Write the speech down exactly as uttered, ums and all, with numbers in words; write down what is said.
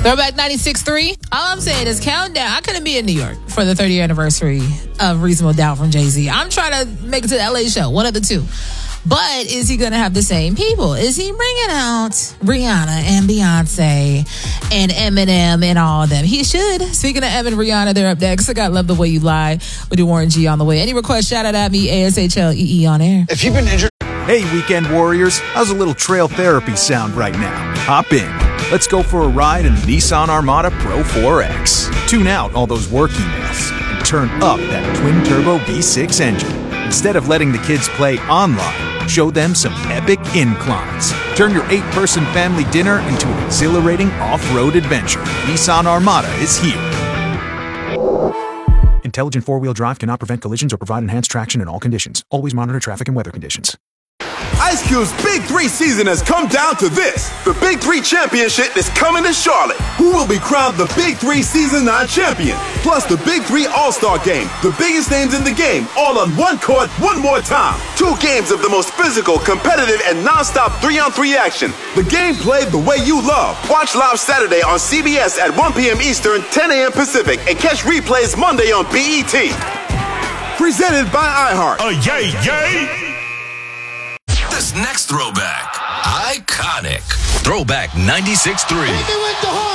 Throwback ninety-six point three. All I'm saying is countdown. I couldn't be in New York for the thirtieth anniversary of Reasonable Doubt from Jay-Z. I'm trying to make it to the L A show. One of the two. But is he going to have the same people? Is he bringing out Rihanna and Beyonce and Eminem and all of them? He should. Speaking of Em and Rihanna, they're up next. I got Love the Way You Lie with the Warren G on the way. Any requests, shout out at me, A S H L E E on air. If you've been injured... Hey, weekend warriors. How's a little trail therapy sound right now? Hop in. Let's go for a ride in the Nissan Armada Pro four X. Tune out all those work emails and turn up that twin-turbo V six engine. Instead of letting the kids play online, show them some epic inclines. Turn your eight-person family dinner into an exhilarating off-road adventure. Nissan Armada is here. Intelligent four-wheel drive cannot prevent collisions or provide enhanced traction in all conditions. Always monitor traffic and weather conditions. Ice Cube's Big Three season has come down to this. The Big Three Championship is coming to Charlotte. Who will be crowned the Big Three Season nine champion? Plus the Big Three All-Star Game. The biggest names in the game, all on one court, one more time. Two games of the most physical, competitive, and non-stop three-on-three action. The game played the way you love. Watch live Saturday on C B S at one p.m. Eastern, ten a.m. Pacific, and catch replays Monday on B E T. Presented by iHeart. Oh, yay, yay! This next throwback, iconic. Throwback ninety-six point three.